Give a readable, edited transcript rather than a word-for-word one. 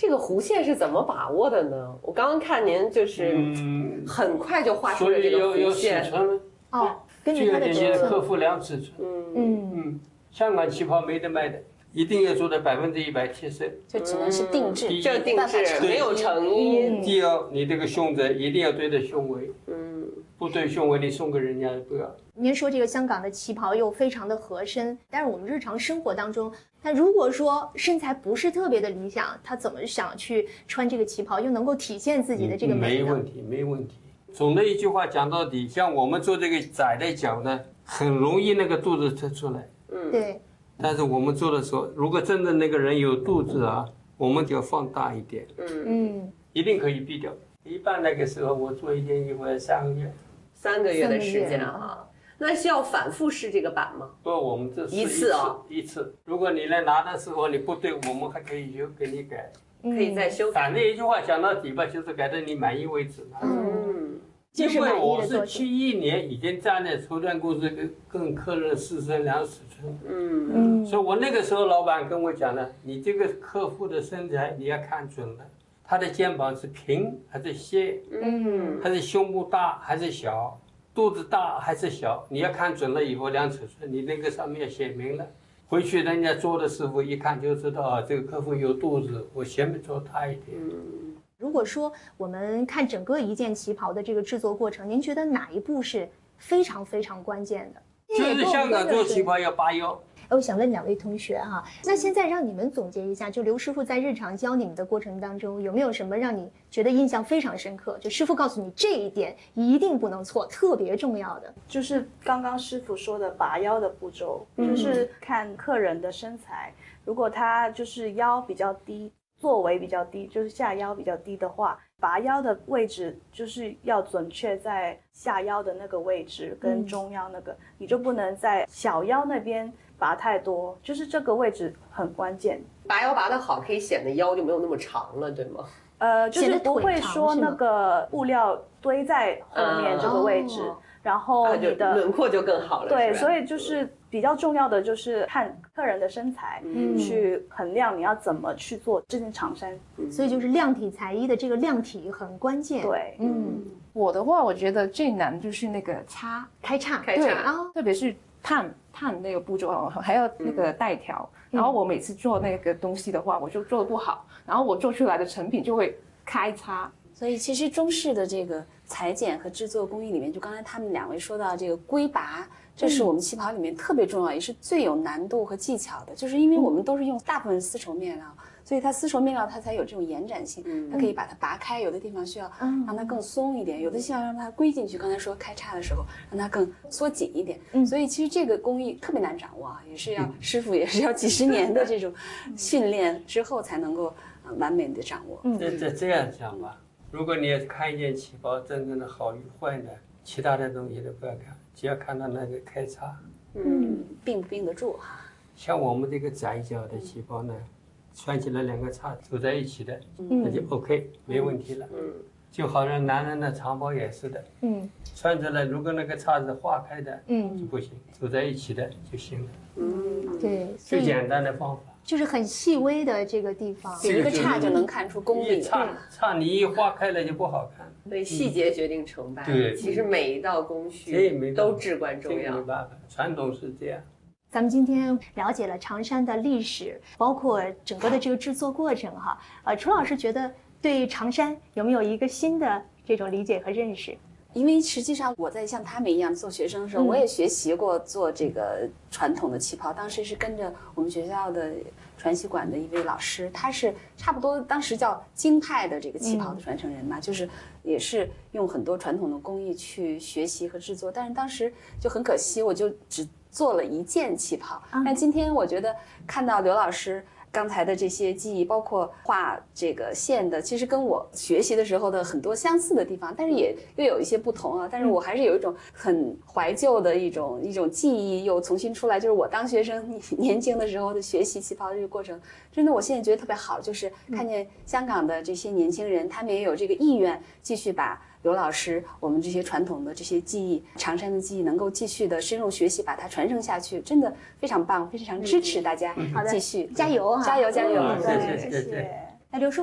这个弧线是怎么把握的呢？我刚刚看您就是很快就画出了这个弧线。 所以有尺寸哦，根据它的尺寸。 客户量尺寸。香港旗袍没得卖的，一定要做到100%贴身， 就只能是定制， 就定制，没有成衣。 第二，你这个胸针一定要对着胸围，不对胸围你送给人家不要。 您说这个香港的旗袍又非常的合身，但是我们日常生活当中，那如果说身材不是特别的理想，他怎么想去穿这个旗袍，又能够体现自己的这个美呢？ 没问题。总的一句话讲到底，像我们做这个窄的脚呢，很容易那个肚子凸出来。 对。 但是我们做的时候，如果真的那个人有肚子啊，我们就要放大一点。一定可以避掉。一般那个时候我做一件衣服要3个月 ，3个月的时间啊。那是要反复试这个版吗？ 不，我们这一次啊， 一次。如果你来拿的时候你不对，我们还可以给你改， 可以再修改。 反正一句话讲到底吧，就是改到你满意为止。因为我是71年已经站在绸缎公司跟客人试身量尺寸，所以我那个时候老板跟我讲的，你这个客户的身材你要看准了，他的肩膀是平还是斜，还是胸部大还是小，肚子大还是小，你要看准了以后量尺寸，你那个上面写明了，回去人家做的师傅一看就知道啊，这个客户有肚子，我前面做大一点。 如果说我们看整个一件旗袍的这个制作过程，您觉得哪一步是非常非常关键的？ 就是香港做旗袍要拔腰。 我想问2位同学哈，那现在让你们总结一下，就刘师傅在日常教你们的过程当中，有没有什么让你觉得印象非常深刻？就师傅告诉你这一点一定不能错，特别重要的， 就是刚刚师傅说的拔腰的步骤，就是看客人的身材，如果他就是腰比较低，座围比较低，就是下腰比较低的话，拔腰的位置就是要准确在下腰的那个位置跟中腰那个，你就不能在小腰那边拔太多，就是这个位置很关键。 拔腰拔得好，可以显得腰就没有那么长了，对吗？ 就是不会说那个布料堆在后面这个位置，然后你的轮廓就更好了。 对，所以就是比较重要的就是看客人的身材，去衡量你要怎么去做这件长衫。 所以就是量体裁衣的这个量体很关键。 对， 我的话，我觉得最难就是那个开叉， 对啊，特别是烫那个步骤还要那个带条，然后我每次做那个东西的话，我就做得不好，然后我做出来的成品就会开叉。 所以其实中式的这个裁剪和制作工艺里面，就刚才他们2位说到这个龟拔，这是我们旗袍里面特别重要，也是最有难度和技巧的，就是因为我们都是用大部分丝绸面料，所以它丝绸面料它才有这种延展性，它可以把它拔开，有的地方需要让它更松一点，有的需要让它归进去，刚才说开叉的时候让它更缩紧一点，所以其实这个工艺特别难掌握，也是要师傅也是要几十年的这种训练之后才能够完美的掌握。 这样讲吧，如果你要看一件旗袍真正的好与坏呢，其他的东西都不要看，只要看到那个开叉， 并不并得住哈。 像我们这个窄脚的旗袍呢，穿起来2个叉走在一起的，那就 OK， 没问题了。就好像男人的长袍也是的，穿着了如果那个叉子化开的，就不行，走在一起的就行了。 对， 最简单的方法。 就是很细微的这个地方， 一个叉就能看出功力。 叉你一划开了就不好看。 对，细节决定成败。 对， 其实每一道工序都至关重要。 没办法，传统是这样。 咱们今天了解了长衫的历史，包括整个的这个制作过程哈。楚老师觉得对长衫有没有一个新的这种理解和认识？ 因为实际上我在像他们一样做学生的时候，我也学习过做这个传统的旗袍。当时是跟着我们学校的传习馆的一位老师，他是差不多当时叫京派的这个旗袍的传承人嘛，就是也是用很多传统的工艺去学习和制作。但是当时就很可惜，我就只做了1件旗袍。但今天我觉得看到刘老师刚才的这些技艺，包括画这个线的，其实跟我学习的时候的很多相似的地方，但是也又有一些不同啊。但是我还是有一种很怀旧的一种记忆又重新出来，就是我当学生年轻的时候的学习旗袍的这个过程，真的我现在觉得特别好，就是看见香港的这些年轻人，他们也有这个意愿继续把刘老师我们这些传统的这些技艺，长衫的技艺能够继续的深入学习，把它传承下去，真的非常棒，非常支持大家继续加油啊！ 加油加油！ 谢谢。 那刘叔